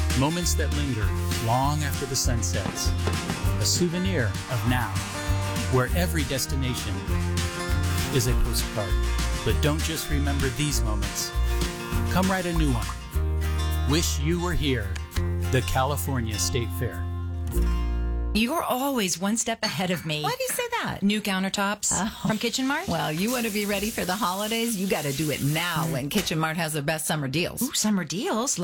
Moments that linger long after the sun sets. A souvenir of now, where every destination is a postcard. But don't just remember these moments. Come write a new one. Wish you were here. The California State Fair. You're always one step ahead of me. Why do you say that? New countertops from Kitchen Mart? Well, you want to be ready for the holidays? You got to do it now when Kitchen Mart has their best summer deals. Ooh, summer deals?